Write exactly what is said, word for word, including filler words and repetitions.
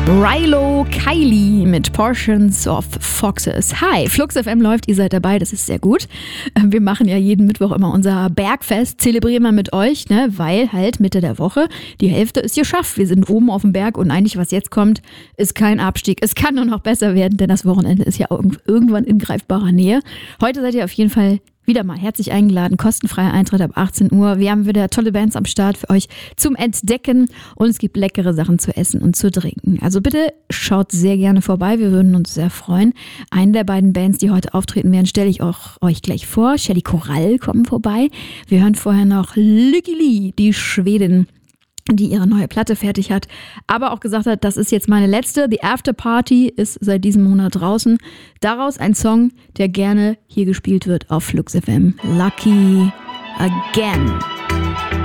Rilo Kiley mit Portions of Foxes. Hi, Flux F M läuft, ihr seid dabei, das ist sehr gut. Wir machen ja jeden Mittwoch immer unser Bergfest, zelebrieren wir mit euch, ne? Weil halt Mitte der Woche die Hälfte ist geschafft. Wir sind oben auf dem Berg und eigentlich, was jetzt kommt, ist kein Abstieg. Es kann nur noch besser werden, denn das Wochenende ist ja irgendwann in greifbarer Nähe. Heute seid ihr auf jeden Fall wieder mal herzlich eingeladen, kostenfreier Eintritt ab achtzehn Uhr. Wir haben wieder tolle Bands am Start für euch zum Entdecken und es gibt leckere Sachen zu essen und zu trinken. Also bitte schaut sehr gerne vorbei, wir würden uns sehr freuen. Eine der beiden Bands, die heute auftreten werden, stelle ich auch euch gleich vor. Shelly Korall kommen vorbei. Wir hören vorher noch Lykke Li, die Schwedin, die ihre neue Platte fertig hat, aber auch gesagt hat, das ist jetzt meine letzte. The After Party ist seit diesem Monat draußen. Daraus ein Song, der gerne hier gespielt wird auf Flux F M. Lucky Again.